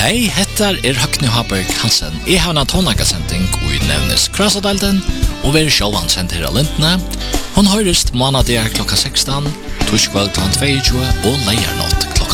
Hei, hettar Høgni Haberg Hansen. Jeg har en tonakasending og nevnes Krasadalden, og vi sjåvan sendt her av Lintene. Hun høyrest måneder klokka 16, torskveld kl. 22 og leiernått